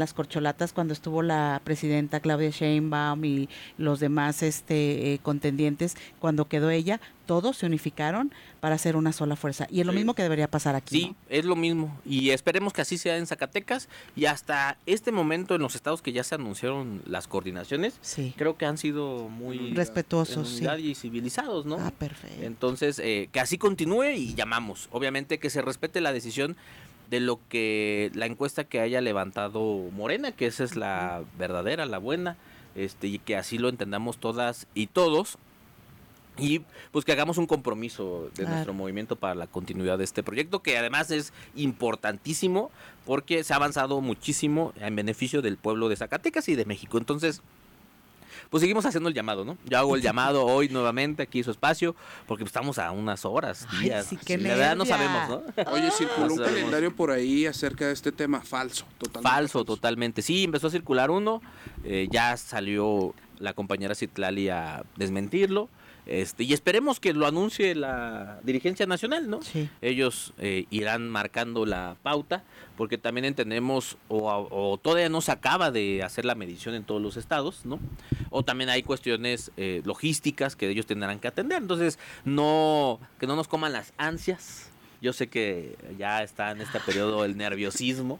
las corcholatas cuando estuvo la presidenta Claudia Sheinbaum y los demás contendientes, cuando quedó ella, todos se unificaron para hacer una sola fuerza. Y es lo mismo que debería pasar aquí. Sí, ¿no? Es lo mismo. Y esperemos que así sea en Zacatecas. Y hasta este momento en los estados que ya se anunciaron las coordinaciones, sí, creo que han sido muy respetuosos, en y civilizados, ¿no? Ah, perfecto. Entonces, que así continúe y llamamos. Obviamente que se respete la decisión de lo que la encuesta que haya levantado Morena, que esa es la verdadera, la buena, y que así lo entendamos todas y todos. Y pues que hagamos un compromiso de nuestro movimiento para la continuidad de este proyecto, que además es importantísimo porque se ha avanzado muchísimo en beneficio del pueblo de Zacatecas y de México. Entonces, pues seguimos haciendo el llamado, ¿no? Yo hago el llamado hoy nuevamente aquí su espacio, porque estamos a unas horas, días. Ay, sí, la verdad no sabemos, ¿no? Oye, circuló un calendario por ahí acerca de este tema, falso, totalmente. Falso, totalmente. Sí, empezó a circular uno, ya salió la compañera Citlali a desmentirlo. Y esperemos que lo anuncie la dirigencia nacional, ¿no? Sí. Ellos irán marcando la pauta, porque también entendemos, o todavía no se acaba de hacer la medición en todos los estados, ¿no? O también hay cuestiones logísticas que ellos tendrán que atender. Entonces, que no nos coman las ansias. Yo sé que ya está en este periodo el nerviosismo,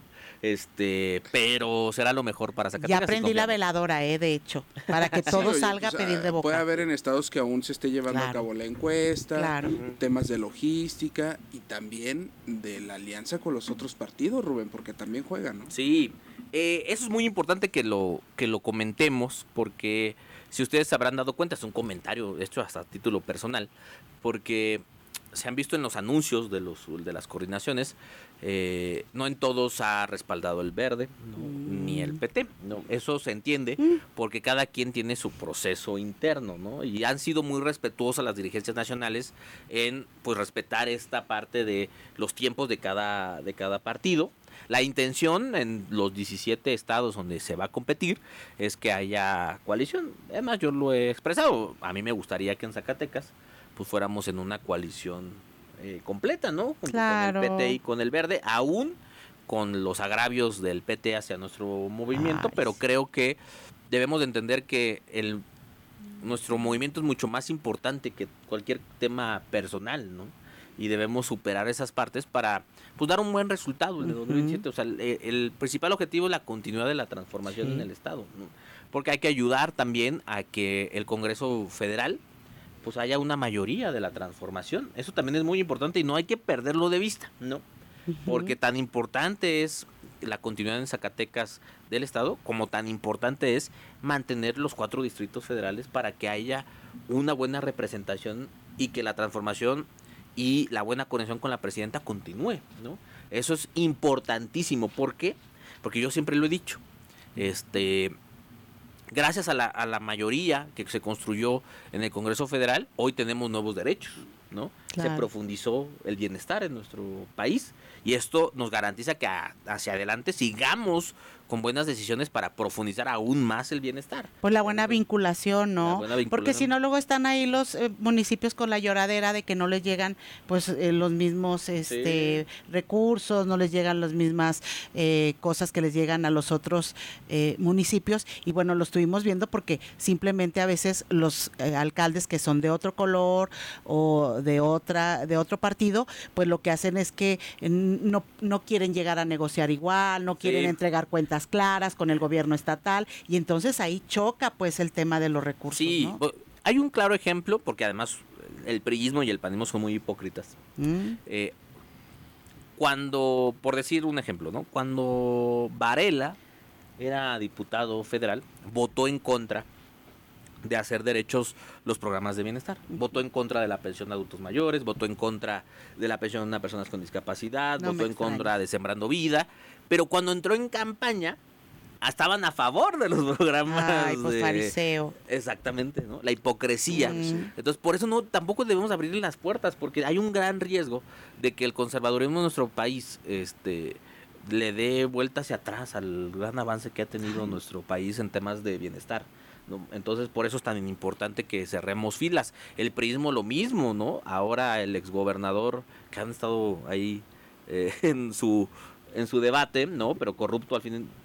pero será lo mejor para Zacatecas. Ya prendí la veladora, de hecho, para que todo salga a pedir de boca. Puede haber en estados que aún se esté llevando a cabo la encuesta, temas de logística y también de la alianza con los otros partidos, Rubén, porque también juegan, ¿no? Sí, eso es muy importante que lo comentemos, porque si ustedes se habrán dado cuenta, es un comentario hecho hasta a título personal, porque se han visto en los anuncios de las coordinaciones, no en todos ha respaldado el Verde, ni el PT, no, eso se entiende porque cada quien tiene su proceso interno, ¿no? Y han sido muy respetuosas las dirigencias nacionales en pues respetar esta parte de los tiempos de cada partido. La intención en los 17 estados donde se va a competir es que haya coalición. Además, yo lo he expresado, a mí me gustaría que en Zacatecas pues fuéramos en una coalición completa, ¿no? Junto con el PT y con el Verde, aún con los agravios del PT hacia nuestro movimiento, pero creo que debemos de entender que nuestro movimiento es mucho más importante que cualquier tema personal, ¿no? Y debemos superar esas partes para pues dar un buen resultado en el 2017. O sea, el principal objetivo es la continuidad de la transformación en el Estado, ¿no? Porque hay que ayudar también a que el Congreso Federal pues haya una mayoría de la transformación. Eso también es muy importante y no hay que perderlo de vista, ¿no? Porque tan importante es la continuidad en Zacatecas del Estado, como tan importante es mantener los 4 distritos federales para que haya una buena representación y que la transformación y la buena conexión con la presidenta continúe, ¿no? Eso es importantísimo. ¿Por qué? Porque yo siempre lo he dicho, gracias a la mayoría que se construyó en el Congreso Federal, hoy tenemos nuevos derechos, ¿no? Claro. Se profundizó el bienestar en nuestro país y esto nos garantiza que hacia adelante sigamos con buenas decisiones para profundizar aún más el bienestar. Pues la buena vinculación, ¿no? Porque si no, luego están ahí los municipios con la lloradera de que no les llegan pues los mismos recursos, no les llegan las mismas cosas que les llegan a los otros municipios, y bueno, lo estuvimos viendo porque simplemente a veces los alcaldes que son de otro color o de otro partido, pues lo que hacen es que no quieren llegar a negociar igual, no quieren entregar cuentas claras con el gobierno estatal, y entonces ahí choca pues el tema de los recursos. Sí, ¿no? Hay un claro ejemplo, porque además el priismo y el panismo son muy hipócritas. Cuando, por decir un ejemplo, ¿no? Cuando Varela era diputado federal, votó en contra de hacer derechos los programas de bienestar. Votó en contra de la pensión de adultos mayores, votó en contra de la pensión a personas con discapacidad, votó en contra de Sembrando Vida, pero cuando entró en campaña estaban a favor de los programas. Ay, pues fariseo. Exactamente, ¿no? La hipocresía. Entonces, por eso tampoco debemos abrirle las puertas, porque hay un gran riesgo de que el conservadurismo de nuestro país le dé vuelta hacia atrás al gran avance que ha tenido nuestro país en temas de bienestar, ¿no? Entonces, por eso es tan importante que cerremos filas. El priismo lo mismo, ¿no? Ahora el exgobernador, que han estado ahí en su debate, ¿no? Pero corrupto al fin